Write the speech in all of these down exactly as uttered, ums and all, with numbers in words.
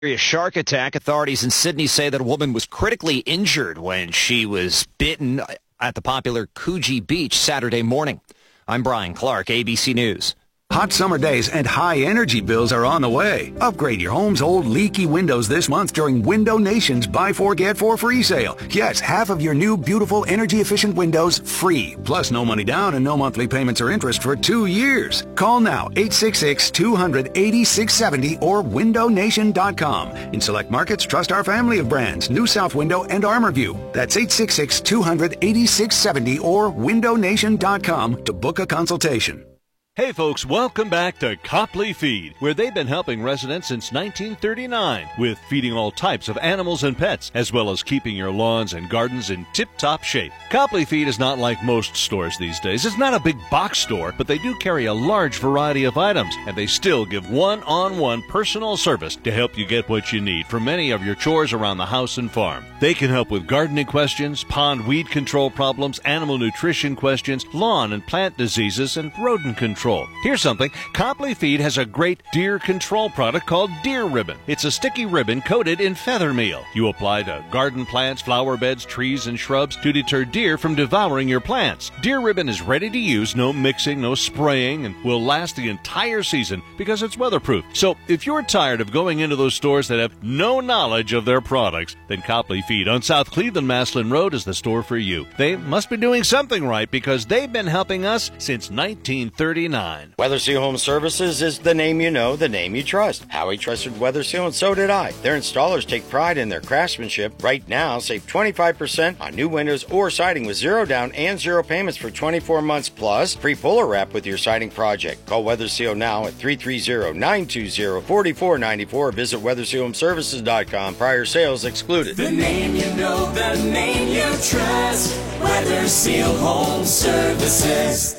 A shark attack. Authorities in Sydney say that a woman was critically injured when she was bitten at the popular Coogee Beach Saturday morning. I'm Brian Clark, A B C News. Hot summer days and high energy bills are on the way. Upgrade your home's old leaky windows this month during Window Nation's Buy Four Get Four free sale. Yes, half of your new beautiful energy efficient windows free. Plus no money down and no monthly payments or interest for two years. Call now eight six six, two hundred, eighty-six seventy or window nation dot com. In select markets, trust our family of brands, New South Window and ArmorView. That's eight six six, two hundred, eighty-six seventy or window nation dot com to book a consultation. Hey folks, welcome back to Copley Feed, where they've been helping residents since nineteen thirty-nine with feeding all types of animals and pets, as well as keeping your lawns and gardens in tip-top shape. Copley Feed is not like most stores these days. It's not a big box store, but they do carry a large variety of items, and they still give one-on-one personal service to help you get what you need for many of your chores around the house and farm. They can help with gardening questions, pond weed control problems, animal nutrition questions, lawn and plant diseases, and rodent control. Here's something. Copley Feed has a great deer control product called Deer Ribbon. It's a sticky ribbon coated in feather meal. You apply to garden plants, flower beds, trees, and shrubs to deter deer from devouring your plants. Deer Ribbon is ready to use, no mixing, no spraying, and will last the entire season because it's weatherproof. So if you're tired of going into those stores that have no knowledge of their products, then Copley Feed on South Cleveland Maslin Road is the store for you. They must be doing something right because they've been helping us since nineteen thirty-nine. Weather Seal Home Services is the name you know, the name you trust. Howie trusted Weather Seal, and so did I. Their installers take pride in their craftsmanship. Right now, save twenty-five percent on new windows or siding with zero down and zero payments for twenty-four months, plus free puller wrap with your siding project. Call Weather Seal now at three three zero, nine two zero, four four nine four. Visit weather seal home services dot com. Prior sales excluded. The name you know, the name you trust. Weather Seal Home Services.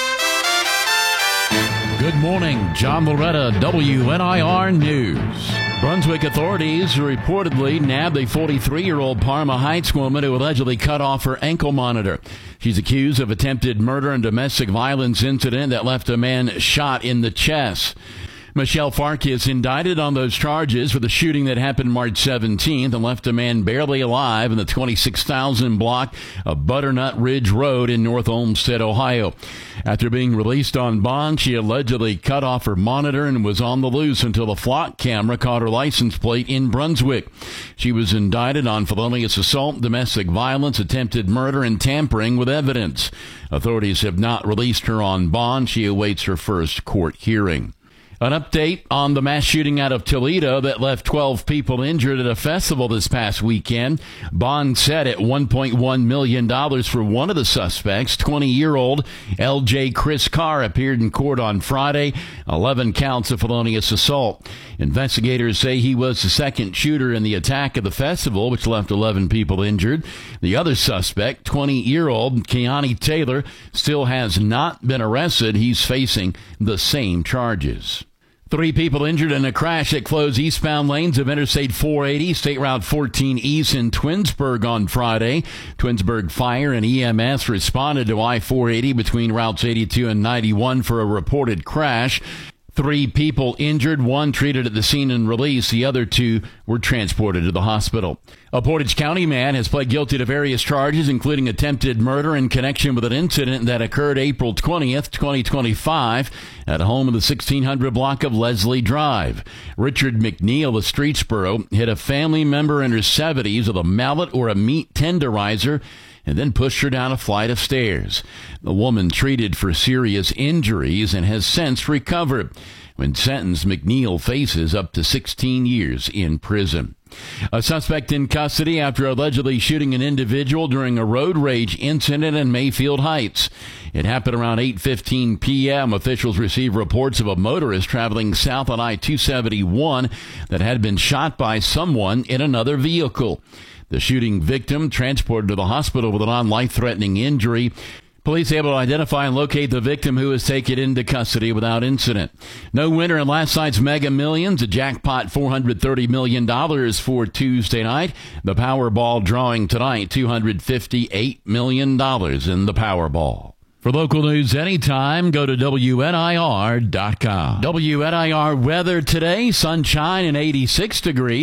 Good morning, John Loretta, W N I R News. Brunswick authorities reportedly nabbed a forty-three-year-old Parma Heights woman who allegedly cut off her ankle monitor. She's accused of attempted murder and domestic violence incident that left a man shot in the chest. Michelle Farkas indicted on those charges for the shooting that happened March seventeenth and left a man barely alive in the twenty-six thousand block of Butternut Ridge Road in North Olmsted, Ohio. After being released on bond, she allegedly cut off her monitor and was on the loose until the flock camera caught her license plate in Brunswick. She was indicted on felonious assault, domestic violence, attempted murder, and tampering with evidence. Authorities have not released her on bond. She awaits her first court hearing. An update on the mass shooting out of Toledo that left twelve people injured at a festival this past weekend. Bond set at one point one million dollars for one of the suspects. twenty-year-old L J Chris Carr appeared in court on Friday. eleven counts of felonious assault. Investigators say he was the second shooter in the attack at the festival, which left eleven people injured. The other suspect, twenty-year-old Keani Taylor, still has not been arrested. He's facing the same charges. Three people injured in a crash that closed eastbound lanes of Interstate four eighty, State Route fourteen East in Twinsburg on Friday. Twinsburg Fire and E M S responded to I four eighty between routes eighty-two and ninety-one for a reported crash. Three people injured, one treated at the scene and released. The other two were transported to the hospital. A Portage County man has pled guilty to various charges, including attempted murder in connection with an incident that occurred April twentieth, twenty twenty-five at a home in the sixteen hundred block of Leslie Drive. Richard McNeil of Streetsboro hit a family member in her seventies with a mallet or a meat tenderizer and then pushed her down a flight of stairs. The woman treated for serious injuries and has since recovered. When sentenced, McNeil faces up to sixteen years in prison. A suspect in custody after allegedly shooting an individual during a road rage incident in Mayfield Heights. It happened around eight fifteen p.m. Officials received reports of a motorist traveling south on I two seventy-one that had been shot by someone in another vehicle. The shooting victim transported to the hospital with a non-life-threatening injury. Police able to identify and locate the victim, who was taken into custody without incident. No winner in last night's Mega Millions. A jackpot four hundred thirty million dollars for Tuesday night. The Powerball drawing tonight, two hundred fifty-eight million dollars in the Powerball. For local news anytime, go to W N I R dot com. W N I R weather today, sunshine and eighty-six degrees.